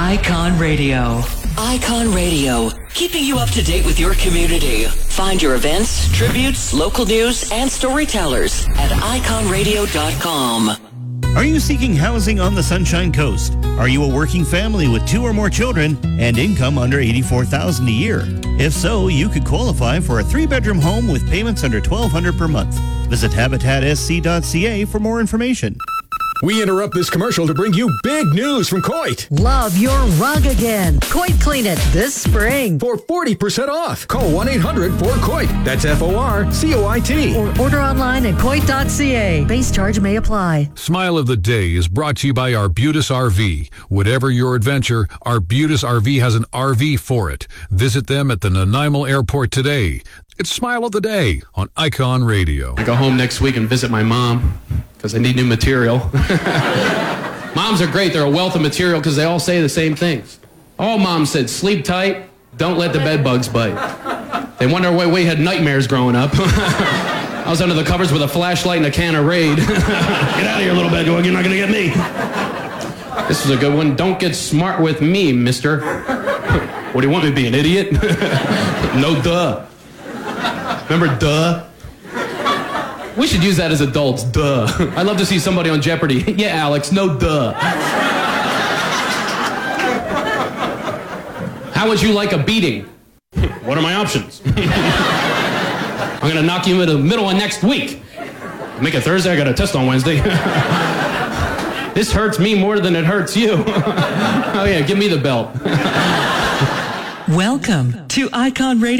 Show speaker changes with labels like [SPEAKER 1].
[SPEAKER 1] Icon Radio. Icon Radio, keeping you up to date with your community. Find your events, tributes, local news, and storytellers at iconradio.com.
[SPEAKER 2] Are you seeking housing on the Sunshine Coast? Are you a working family with 2 or more children and income under $84,000 a year? If so, you could qualify for a 3-bedroom home with payments under $1,200 per month. Visit habitatsc.ca for more information.
[SPEAKER 3] We interrupt this commercial to bring you big news from Coit.
[SPEAKER 4] Love your rug again. Coit Clean It this spring.
[SPEAKER 3] For 40% off, call 1-800-4COIT. That's FORCOIT.
[SPEAKER 4] Or order online at coit.ca. Base charge may apply.
[SPEAKER 5] Smile of the Day is brought to you by Arbutus RV. Whatever your adventure, Arbutus RV has an RV for it. Visit them at the Nanaimo Airport today. It's Smile of the Day on Icon Radio.
[SPEAKER 6] I go home next week and visit my mom because I need new material. Moms are great. They're a wealth of material because they all say the same things. All moms said, sleep tight, don't let the bed bugs bite. They wonder why we had nightmares growing up. I was under the covers with a flashlight and a can of Raid. Get out of here, little bed bug. You're not going to get me. This is a good one. Don't get smart with me, mister. What do you want me to be, an idiot? No, duh. Remember duh? We should use that as adults, duh. I'd love to see somebody on Jeopardy. Yeah, Alex, no duh. How would you like a beating? What are my options? I'm gonna knock you in the middle of next week. Make it Thursday, I got a test on Wednesday. This hurts me more than it hurts you. Oh yeah, give me the belt.
[SPEAKER 1] Welcome to Icon Radio.